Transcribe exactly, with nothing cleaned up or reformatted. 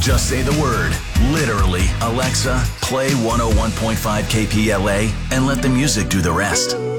Just say the word. Literally, Alexa, play one oh one point five K P L A and let the music do the rest.